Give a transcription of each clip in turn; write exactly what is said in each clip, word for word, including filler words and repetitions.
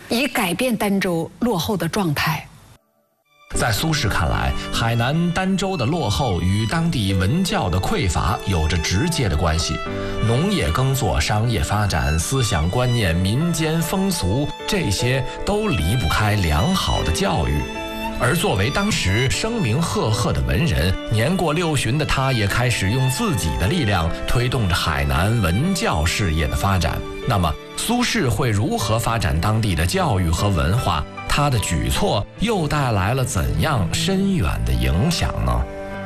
以改变儋州落后的状态。 在苏轼看来，海南儋州的落后与当地文教的匮乏有着直接的关系。农业耕作、商业发展、思想观念、民间风俗，这些都离不开良好的教育。而作为当时声名赫赫的文人，年过六旬的他也开始用自己的力量推动着海南文教事业的发展。那么，苏轼会如何发展当地的教育和文化？他的举措又带来了怎样深远的影响呢？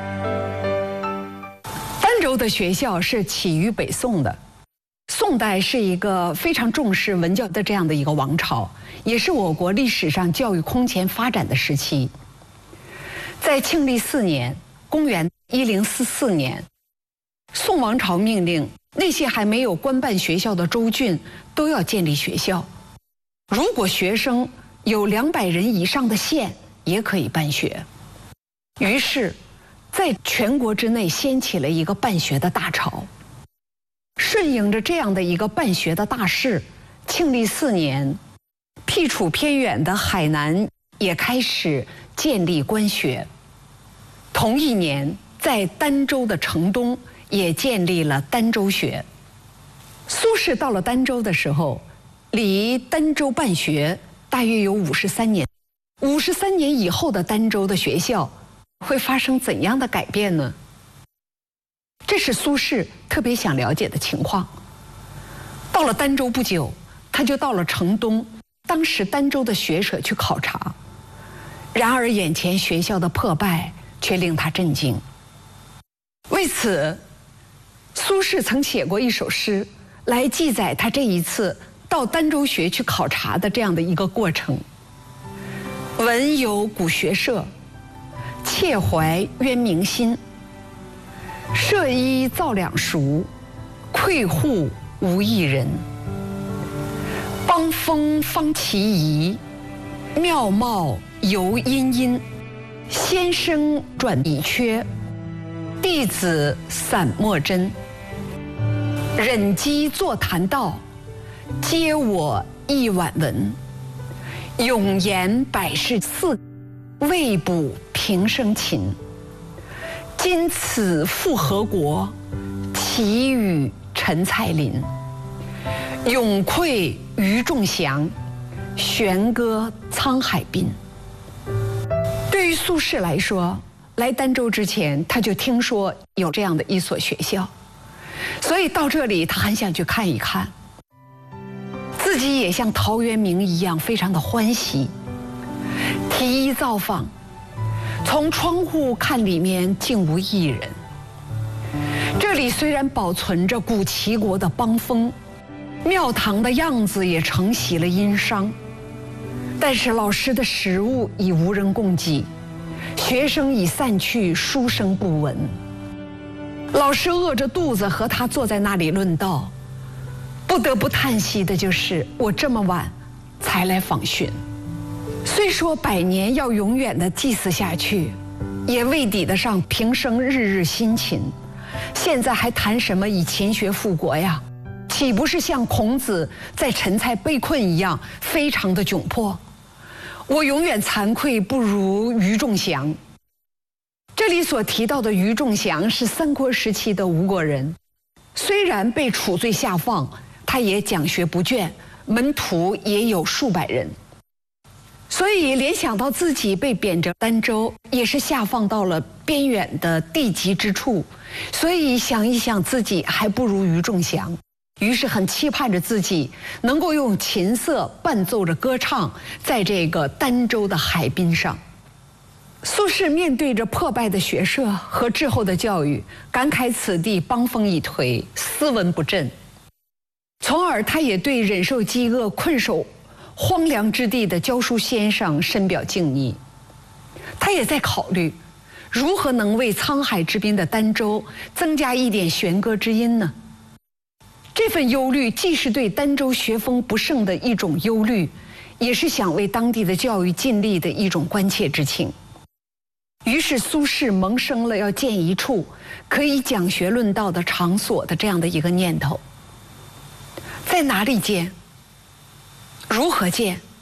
儋州的学校是起于北宋的，宋代是一个非常重视文教的这样的一个王朝，也是我国历史上教育空前发展的时期。在庆历四年，公元一零四四年，宋王朝命令那些还没有官办学校的州郡都要建立学校，如果学生有两百人以上的县也可以办学。于是在全国之内掀起了一个办学的大潮。顺应着这样的一个办学的大势，庆历四年，僻处偏远的海南也开始建立官学。同一年，在儋州的城东也建立了儋州学。苏轼到了儋州的时候，离儋州办学大约有五十三年。五十三年以后的儋州的学校会发生怎样的改变呢？这是苏轼特别想了解的情况。到了儋州不久，他就到了城东，当时儋州的学舍去考察。然而眼前学校的破败却令他震惊。为此，苏轼曾写过一首诗来记载他这一次到儋州学去考察的这样的一个过程。闻有古学舍，切怀渊明心。舍一造两熟，馈户无一人。邦风方其仪，妙貌犹殷殷。先生转已缺，弟子散莫真。忍机坐谈道，皆我一晚闻。永言百世似，未卜平生秦。今此复何国？其与陈蔡邻。咏愧于仲祥，弦歌沧海滨。对于苏轼来说，来儋州之前，他就听说有这样的一所学校，所以到这里他很想去看一看。自己也像陶渊明一样，非常的欢喜。提议造访，从窗户看，里面竟无一人。这里虽然保存着古齐国的邦风，庙堂的样子也承袭了殷商，但是老师的食物已无人供给，学生已散去，书声不闻。老师饿着肚子和他坐在那里论道，不得不叹息的就是我这么晚才来访寻。虽说百年要永远的祭祀下去，也未抵得上平生日日辛勤。现在还谈什么以勤学复国呀？岂不是像孔子在陈蔡被困一样，非常的窘迫？我永远惭愧不如于仲祥。这里所提到的于仲祥是三国时期的吴国人，虽然被处罪下放，他也讲学不倦，门徒也有数百人。所以联想到自己被贬谪儋州，也是下放到了边远的地极之处，所以想一想自己还不如于仲祥，于是很期盼着自己能够用琴瑟伴奏着歌唱，在这个儋州的海滨上。苏轼面对着破败的学舍和滞后的教育，感慨此地邦风已颓，斯文不振，从而他也对忍受饥饿、困守荒凉之地的教书先生深表敬意。他也在考虑，如何能为沧海之滨的儋州增加一点弦歌之音呢？这份忧虑既是对儋州学风不盛的一种忧虑，也是想为当地的教育尽力的一种关切之情。于是苏轼萌生了要建一处可以讲学论道的场所的这样的一个念头。在哪里建？如何建？